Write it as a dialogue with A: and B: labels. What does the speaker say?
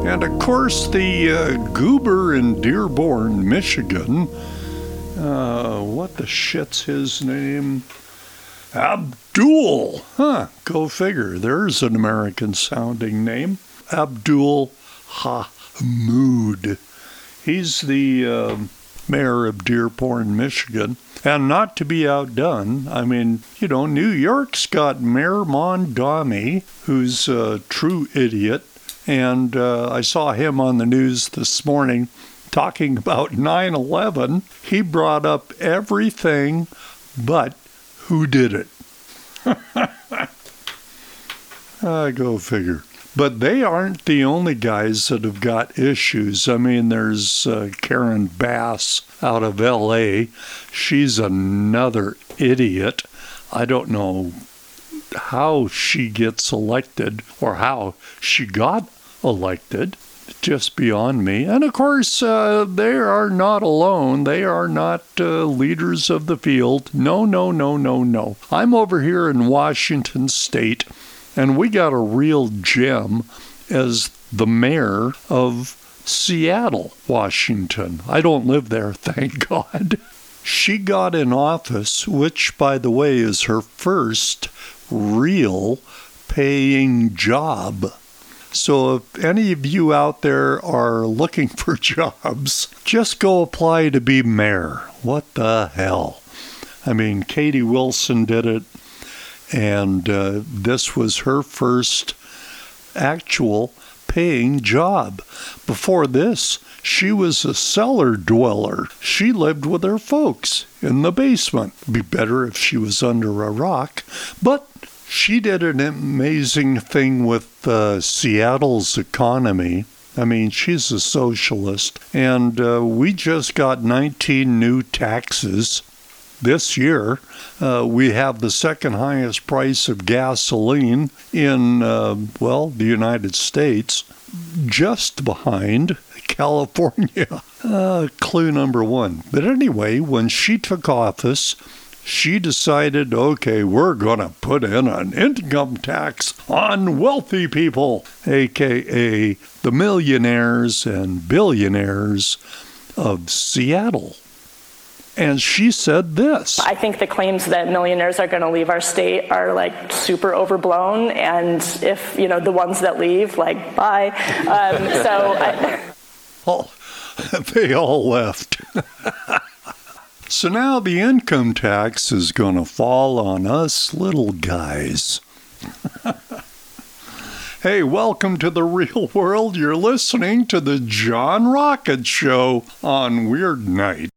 A: And of course, the goober in Dearborn, Michigan, what the shit's his name? Abdul. Go figure. There's an American-sounding name. Abdul Hamid. He's the mayor of Dearborn, Michigan. And not to be outdone, I mean, New York's got Mayor Mondami, who's a true idiot. And I saw him on the news this morning talking about 9/11. He brought up everything but who did it. Go figure. But they aren't the only guys that have got issues. I mean, there's Karen Bass out of L.A. She's another idiot. I don't know how she gets elected or how she got elected. Just beyond me. And of course, they are not alone. They are not leaders of the field. No. I'm over here in Washington State, and we got a real gem as the mayor of Seattle, Washington. I don't live there, thank God. She got in office, which, by the way, is her first real paying job. So if any of you out there are looking for jobs, just go apply to be mayor. What the hell? I mean, Katie Wilson did it, and this was her first actual paying job. Before this, she was a cellar dweller. She lived with her folks in the basement. It'd be better if she was under a rock, but she did an amazing thing with Seattle's economy. I mean, she's a socialist, and we just got 19 new taxes this year. We have the second highest price of gasoline in, the United States, just behind California. Clue number one. But anyway, when she took office, she decided, okay, we're going to put in an income tax on wealthy people, a.k.a. the millionaires and billionaires of Seattle. And she said this.
B: I think the claims that millionaires are going to leave our state are super overblown. And if, the ones that leave, bye.
A: They all left. So now the income tax is going to fall on us little guys. Hey, welcome to the real world. You're listening to the John Rocket Show on Weird Night.